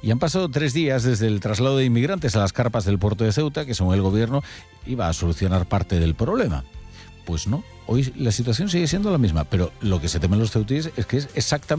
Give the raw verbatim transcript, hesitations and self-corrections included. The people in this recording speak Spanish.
Y han pasado tres días desde el traslado de inmigrantes a las carpas del puerto de Ceuta, que según el gobierno iba a solucionar parte del problema. Pues no, hoy la situación sigue siendo la misma, pero lo que se temen los ceutíes es que es exactamente